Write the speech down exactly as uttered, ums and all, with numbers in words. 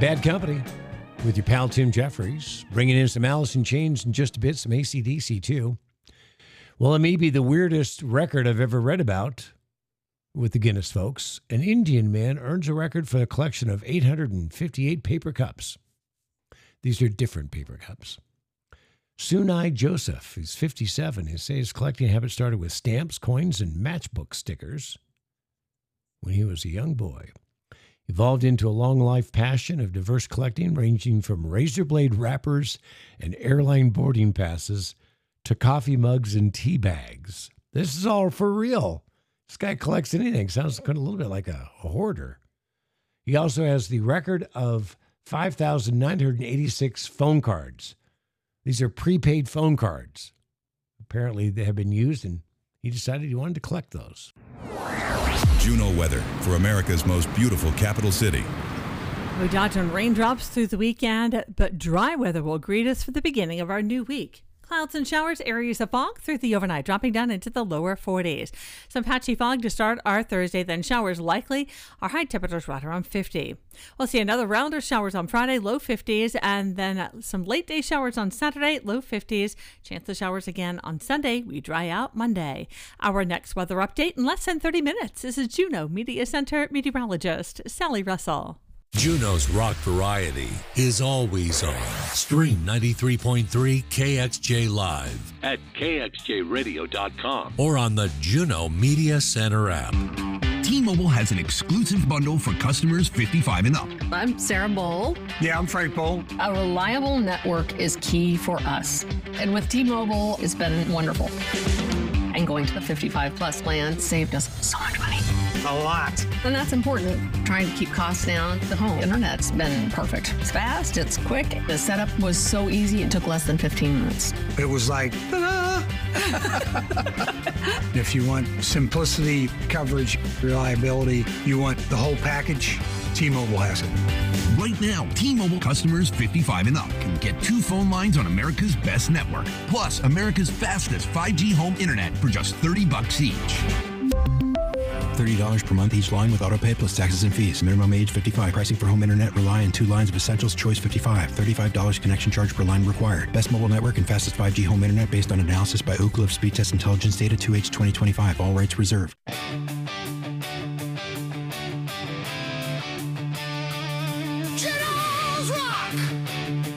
Bad Company with your pal Tim Jeffries, bringing in some Alice in Chains in just a bit, some A C D C too. Well, it may be the weirdest record I've ever read about with the Guinness folks. An Indian man earns a record for a collection of eight hundred fifty-eight paper cups. These are different paper cups. Sunai Joseph is fifty-seven. He says his collecting habit started with stamps, coins, and matchbook stickers when he was a young boy. Evolved into a long life passion of diverse collecting, ranging from razor blade wrappers and airline boarding passes to coffee mugs and tea bags. This is all for real. This guy collects anything. Sounds kind of a little bit like a, a hoarder. He also has the record of five thousand nine hundred eighty-six phone cards. These are prepaid phone cards. Apparently they have been used, and he decided he wanted to collect those. Juno weather for America's most beautiful capital city. We dodge on raindrops through the weekend, but dry weather will greet us for the beginning of our new week. Clouds and showers, areas of fog through the overnight, dropping down into the lower forties. Some patchy fog to start our Thursday, then showers likely. Our high temperatures right around fifty. We'll see another round of showers on Friday, low fifties, and then some late day showers on Saturday, low fifties. Chance of showers again on Sunday. We dry out Monday. Our next weather update in less than thirty minutes. This is Juno Media Center meteorologist Sally Russell. Juno's rock variety is always on. Stream ninety-three point three K X J Live at K X J radio dot com or on the Juno Media Center app. T-Mobile has an exclusive bundle for customers fifty-five and up. I'm Sarah Bowl. Yeah, I'm Frank Bowl. A reliable network is key for us. And with T-Mobile, it's been wonderful. And going to the fifty-five plus plan saved us so much money. A lot. And that's important. Trying to keep costs down. The home internet's been perfect. It's fast, it's quick. The setup was so easy, it took less than fifteen minutes. It was like, ta-da! If you want simplicity, coverage, reliability, you want the whole package, T-Mobile has it. Right now, T-Mobile customers fifty-five and up can get two phone lines on America's best network, plus America's fastest five G home internet for just thirty bucks each. thirty dollars per month each line with autopay plus taxes and fees. Minimum age fifty-five. Pricing for home internet rely on two lines of Essentials Choice fifty-five. thirty-five dollars connection charge per line required. Best mobile network and fastest five G home internet based on analysis by Ookla of Speed Test Intelligence Data two H twenty twenty-five. All rights reserved.